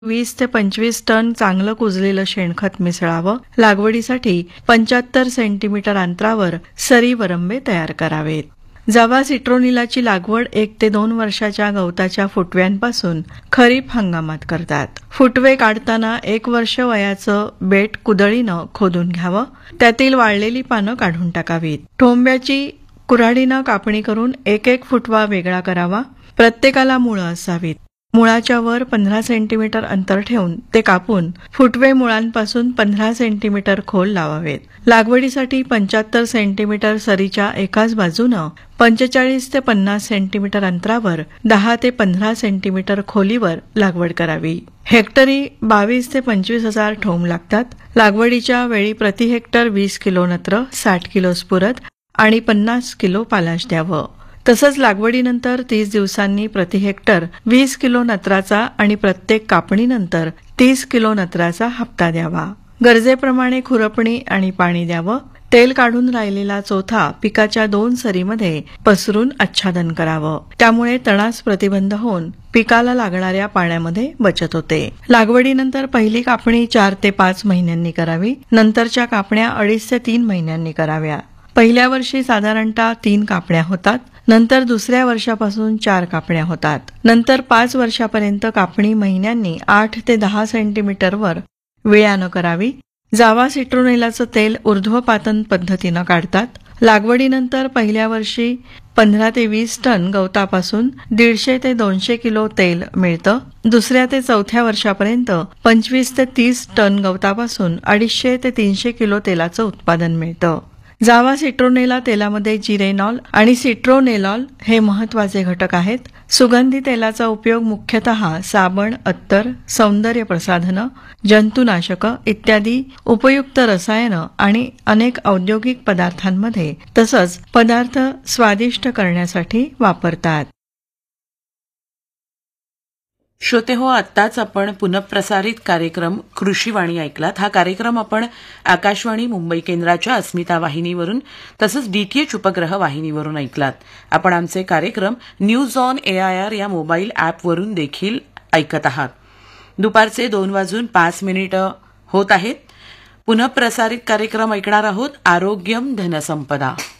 20 ते 25 टन चांगलं कुजलेलं शेणखत मिसळावं. लागवडीसाठी 75 सेंटीमीटर अंतरावर सरी वरंबे तयार करावेत. जावा सिट्रोनिलाची लागवड 1 ते 2 वर्षाच्या गवताच्या फुटव्यांपासून खरीप हंगामात करतात. फुटवे काढताना 1 वर्ष वयाचं बेट कुदळीनं खोदून घ्यावं. त्यातील वाळलेली पानं काढून टाकावीत. ठोंब्याची कुऱ्हाडीनं कापणी करून 1-1 फुटवा वेगळा करावा. प्रत्येकाला मुळं असावीत. मुळाच्या वर 15 सेंटीमीटर अंतर ठेवून ते कापून फुटवे मुळांपासून 15 सेंटीमीटर खोल लावावेत. लागवडीसाठी 75 सेंटीमीटर सरीच्या एकाच बाजूनं 45 ते 50 सेंटीमीटर अंतरावर 10 ते 15 सेंटीमीटर खोलीवर लागवड करावी. हेक्टरी 22 ते 25 हजार ठोंब लागतात. लागवडीच्या वेळी प्रति हेक्टर 20 किलो नत्र, 60 किलो स्फुरद आणि 50 किलो पालाश द्यावं. तसंच लागवडीनंतर 30 दिवसांनी प्रति हेक्टर 20 किलो नत्राचा आणि प्रत्येक कापणीनंतर 30 किलो नत्राचा हप्ता द्यावा. गरजेप्रमाणे खुरपणी आणि पाणी द्यावं. तेल काढून राहिलेला चोथा पिकाच्या 2 सरीमध्ये पसरून आच्छादन करावं. त्यामुळे तणास प्रतिबंध होऊन पिकाला लागणाऱ्या पाण्यामध्ये बचत होते. लागवडीनंतर पहिली कापणी 4 ते 5 महिन्यांनी करावी. नंतरच्या कापण्या 2.5 ते 3 महिन्यांनी कराव्या. पहिल्या वर्षी साधारणतः 3 कापण्या होतात. नंतर दुसऱ्या वर्षापासून 4 कापण्या होतात. नंतर 5 वर्षापर्यंत कापणी महिन्यांनी 8 ते 10 सेंटीमीटरवर विळ्यानं करावी. जावा सिट्रोनिलाचं तेल ऊर्ध्वपातन पद्धतीनं काढतात. लागवडीनंतर पहिल्या वर्षी 15 ते 20 टन गवतापासून 150 ते 200 किलो तेल मिळतं. दुसऱ्या ते चौथ्या वर्षापर्यंत 25 ते 30 टन गवतापासून 250 ते 300 किलो तेलाचं उत्पादन मिळतं. जावा सिट्रोनेला तेलामध्ये जिरेनॉल आणि सिट्रोनेलॉल हे महत्वाचे घटक आहेत. सुगंधी तेलाचा उपयोग मुख्यतः साबण, अत्तर, सौंदर्य प्रसाधनं, जंतुनाशकं इत्यादी उपयुक्त रसायनं आणि अनेक औद्योगिक पदार्थांमध्ये तसंच पदार्थ स्वादिष्ट करण्यासाठी वापरतात. श्रोते हो, आत्ताच आपण पुनःप्रसारित कार्यक्रम कृषीवाणी ऐकलात. हा कार्यक्रम आपण आकाशवाणी मुंबई केंद्राच्या अस्मिता वाहिनीवरून तसंच डीटीएच उपग्रह वाहिनीवरून ऐकलात. आपण आमचे कार्यक्रम न्यूज ऑन AIR या मोबाईल ॲपवरून देखील ऐकत आहात. दुपारचे 2:05 होत आहेत. पुनःप्रसारित कार्यक्रम ऐकणार आहोत आरोग्यम धनसंपदा.